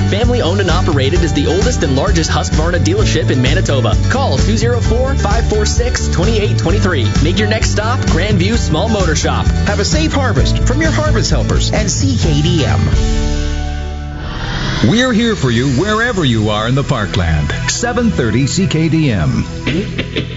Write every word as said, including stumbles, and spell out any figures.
Family owned and operated is the oldest and largest Husqvarna dealership in Manitoba. Call two oh four, five four six, two eight two three. Make your next stop Grandview Small Motor Shop. Have a safe harvest from your harvest helpers and C K D M. We're here for you wherever you are in the Parkland. seven thirty C K D M.